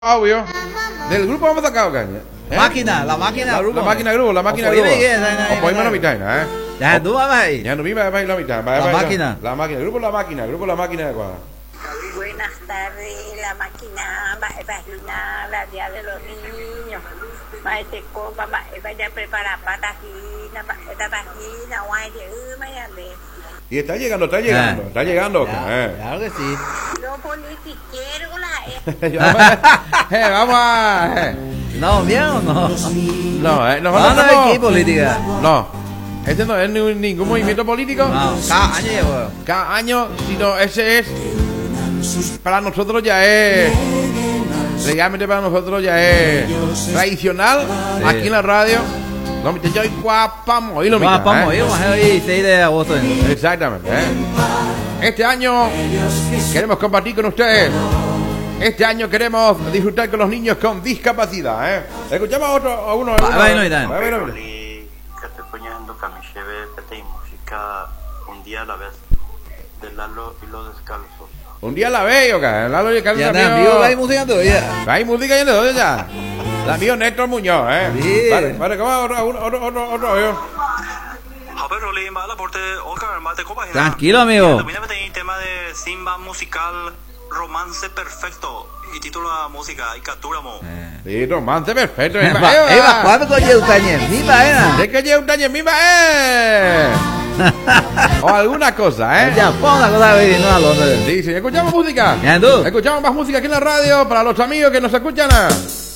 audio del grupo vamos a sacar caña. Máquina, la máquina grupo. La máquina grupo. Poi mana mitad, Ya tú vas ahí. Ya no viva la mitad. La máquina. La máquina, grupo la máquina de cuadra. Buenas tardes, la máquina, página, la día de los niños. Maite copa, vaya a preparar patajina, guay de de. Y está llegando. Claro que sí. Los politiqueros, vamos a... ¿No, bien o no? No, no hay política. No, este no es ningún movimiento político. No, cada año llevo. Cada año, sino ese es... Para nosotros ya es... Legalmente para nosotros ya es tradicional, sí. Aquí en la radio. No, yo guapamos, lo mismo. Guapamos, hoy 6 de agosto. Exactamente. Este año queremos compartir con ustedes. Este año queremos disfrutar con los niños con discapacidad. Escuchamos a uno. Que estoy poniendo camiseta y música un día a la vez. De Lalo y los Descalzos. Un día a la vez, Lalo y los Descalzos. Ya amigo, hay música todavía. Hay música ya de ya. El amigo Néstor Muñoz, Sí. Vale, ¿cómo otro. Tranquilo, amigo. También el tema de Simba musical Romance Perfecto y título de música y capturamos. Sí, Romance Perfecto. ¿Cuándo coño utañe? Mima, ¿De qué lleva utañe? Mima, O alguna cosa, Ya, pon una cosa de no a Londres. Sí, escuchamos música. ¿Ya tú? Escuchamos más música aquí en la radio para los amigos que nos escuchan.